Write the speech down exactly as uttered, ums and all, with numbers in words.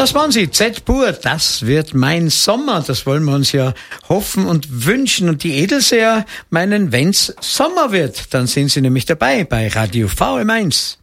Das waren sie, Z-Pur, das wird mein Sommer. Das wollen wir uns ja hoffen und wünschen. Und die Edelseher meinen, wenn's Sommer wird, dann sind sie nämlich dabei bei Radio V M eins.